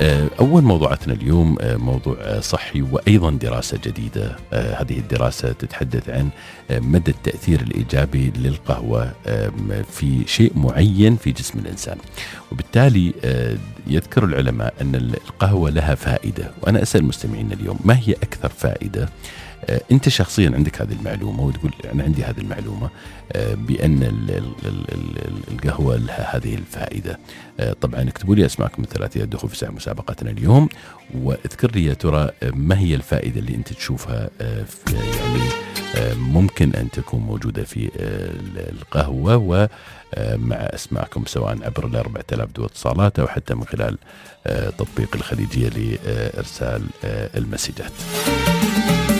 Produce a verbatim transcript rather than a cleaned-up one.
أول موضوعاتنا اليوم موضوع صحي وأيضا دراسة جديدة. هذه الدراسة تتحدث عن مدى التأثير الإيجابي للقهوة في شيء معين في جسم الإنسان، وبالتالي يذكر العلماء أن القهوة لها فائدة. وأنا أسأل المستمعين اليوم، ما هي أكثر فائدة أنت شخصيا عندك هذه المعلومة وتقول أنا عندي هذه المعلومة بأن القهوة لها هذه الفائدة؟ طبعا اكتبوا لي أسماءكم الثلاثية الدخول في ساعة مسابقتنا اليوم، واذكر لي يا ترى ما هي الفائدة اللي أنت تشوفها يعني ممكن أن تكون موجودة في القهوة، ومع أسماءكم سواء عبر الأربعة آلاف دو اتصالات أو حتى من خلال تطبيق الخليجية لإرسال المسجات.